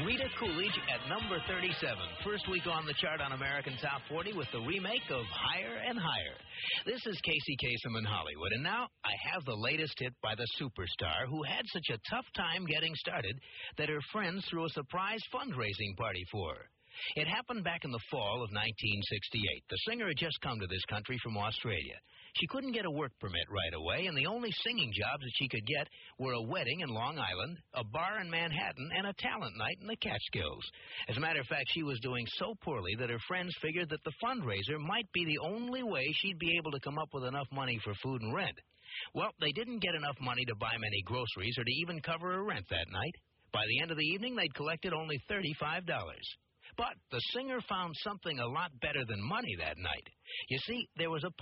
Rita Coolidge at number 37. First week on the chart on American Top 40 with the remake of Higher and Higher. This is Casey Kasem in Hollywood, and now I have the latest hit by the superstar who had such a tough time getting started that her friends threw a surprise fundraising party for her. It happened back in the fall of 1968. The singer had just come to this country from Australia. She couldn't get a work permit right away, and the only singing jobs that she could get were a wedding in Long Island, a bar in Manhattan, and a talent night in the Catskills. As a matter of fact, she was doing so poorly that her friends figured that the fundraiser might be the only way she'd be able to come up with enough money for food and rent. Well, they didn't get enough money to buy many groceries or to even cover her rent that night. By the end of the evening, they'd collected only $35. But the singer found something a lot better than money that night. You see, there was a